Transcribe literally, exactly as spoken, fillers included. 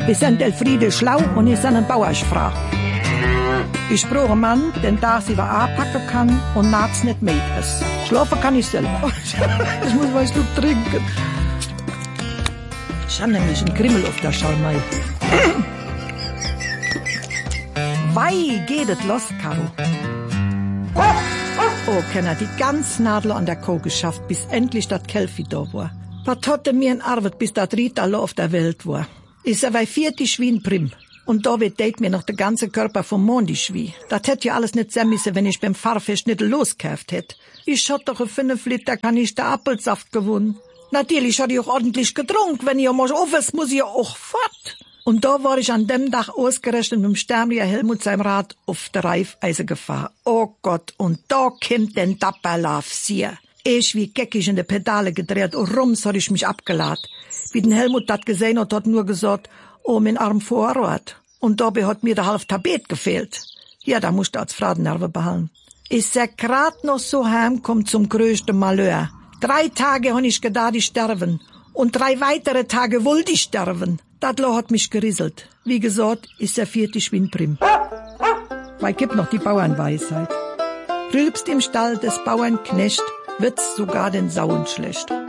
Ich sind Elfriede schlau und ich sind ein Bauersfrau. Ich brauche einen Mann, den da sie was anpacken kann und nachts nicht mit ist. Schlafen kann ich selber. Ich muss mal einen Schluck trinken. Ich habe nämlich einen Krimmel auf der Schalmei. Wei, geht es los, Caro. Oh, Kenner, die ganz Nadel an der Kuh geschafft, bis endlich das Kelfi da war. Was hatte mir in Arbeit, bis das Ried alle auf der Welt war? Ich sei vierzig wie ein Prim. Und da wird date mir noch der ganze Körper vom Mondi schwie. Das hätte ja alles nicht sein müssen, wenn ich beim Fahrfest nicht losgekauft hätte. Ich hatte doch fünf Liter Kanister Apfelsaft gewonnen. Natürlich hatte ich auch ordentlich getrunken. Wenn ich mal auf ist, muss ich ja auch fort. Und da war ich an dem Tag ausgerechnet mit dem Stärmlicher Helmut seinem Rad auf der Reifeise gefahren. Oh Gott, und da kommt den Dapperlauf sie. Ich wie geckig in de Pedale gedreht und rums hat ich mich abgeladen. Wie den Helmut dat gesehen hat, hat nur gesagt, oh, mein Arm Vorrat. Und dabei hat mir der halb Tabet gefehlt. Ja, da musste als Fradennerve behalten. Ich sag grad noch so heimkommen zum größten Malheur. Drei Tage hab ich gedacht, ich sterben. Und drei weitere Tage wollte ich sterben. Dat Loch hat mich gerisselt. Wie gesagt, ist er vierzig wie ein Prim. Weil gibt noch die Bauernweisheit. Rülpst im Stall des Bauernknecht, wird's sogar den Sauen schlecht.